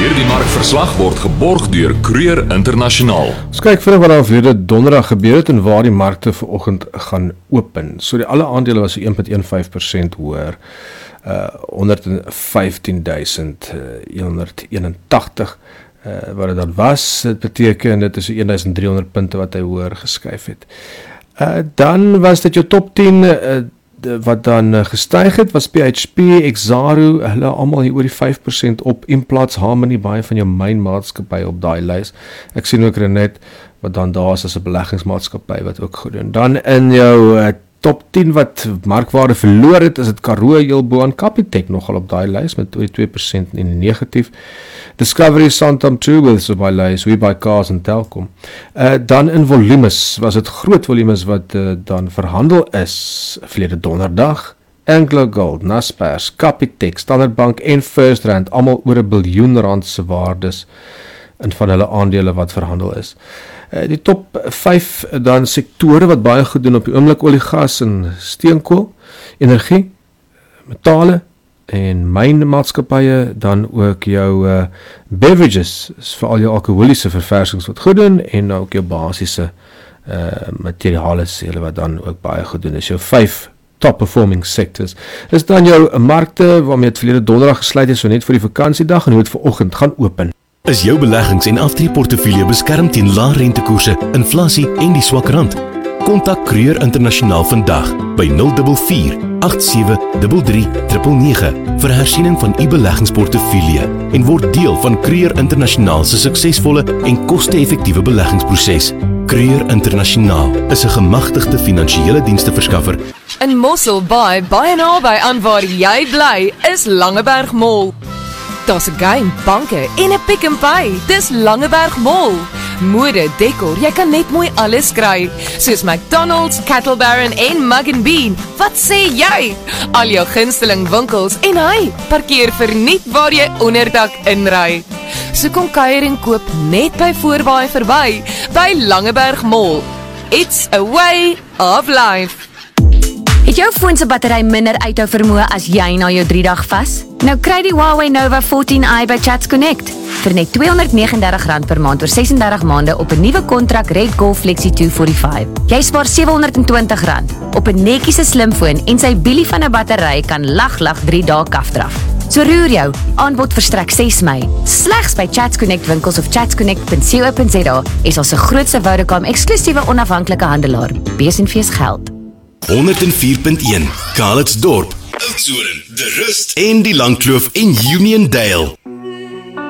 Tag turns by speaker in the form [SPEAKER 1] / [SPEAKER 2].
[SPEAKER 1] Hierdie markverslag word geborg deur Kruger Internasionaal.
[SPEAKER 2] Ons kyk vinnig wat daar verlede donderdag gebeur het en waar die markte vanoggend gaan open. So die alle aandele was 1.15% hoër, 115.181 wat dit dan was. Dit beteken dit is 1300 punte wat hy hoër geskuif het. Dan was dit jou top 10 wat dan gestyg het, was PHP, Exxaro, hulle almal hier oor die 5% op, Implats, Harmony, baie van jou mynmaatskappye op daai lys. Ek sien ook Renet, wat dan daar is as 'n beleggingsmaatskappy wat ook goed doen. Dan in jou top 10 wat markwaarde verloor het, is dit Karoo heel bo aan, Capitec nogal op daai lys met oor die 2% in die negatief. Discovery, Santam, Truworths op daai lys, WeBuyCars en Telkom. Dan in volumes, was dit groot volumes wat dan verhandel is verlede donderdag. AngloGold, Naspers, Capitec, Standard Bank en FirstRand, almal oor R1 biljoen se waardes in van hulle aandele wat verhandel is. Die top 5 dan sektore wat baie goed doen op die oomblik: olie, gas en steenkool, energie, metale en mynmaatskappye, dan ook jou beverages, vir al jou alkoholiese verversings wat goed doen, en ook jou basiese materiale sele wat dan ook baie goed doen. Is jou 5 top performing sectors. Is dan jou markte waarmee het verlede donderdag gesluit is, so net vir die vakansiedag, en hoe het vanoggend gaan open.
[SPEAKER 3] Is jou beleggings- en aftreeportefeulje beskerm teen lae rentekoerse, inflasie en die swak rand? Kontak Kruger Internasionaal vandag by 044 8733 999 vir hersiening van u beleggingsportefeulje en word deel van Kruger Internasionaal se suksesvolle en koste-effektiewe beleggingsproses. Kruger Internasionaal is 'n gemagtigde finansiële diensteverskaffer.
[SPEAKER 4] In Mossel Bay, baie naby aan waar jy bly, is Langeberg Mall. Daar's 'n game, banke en 'n Pick n Pay. Dis Langeberg Mall. Mode, dekor, jy kan net mooi alles kry. Soos McDonald's, Cattle Baron en Mug & Bean. Wat sê jy? Al jou gunsteling winkels en hy, parkeer verniet waar jy onderdak inry. So kom kuier en koop net by Voorbaai verby, by Langeberg Mall. It's a way of life.
[SPEAKER 5] Het jou foon se battery minder uithou vermoë as jy na jou 3-dag vas? Nou kry die Huawei Nova 14i by Chats Connect vir net R239 per maand oor 36 maande op 'n nuwe kontrak Red Gold Flexi 245. Jy spaar R720 op 'n netjiese slimfoon en sy bilie van 'n battery kan lag 3 dae kafdraf. So roer jou, aanbod verstrek 6 Mei. Slegs by Chats Connect winkels of chatsconnect.co.za is ons se grootste Vodacom eksklusiewe onafhanklike handelaar. Besenfees geld.
[SPEAKER 3] 104.1 Calitzdorp, Oudtshoorn, De Rust en die Langkloof en Uniondale.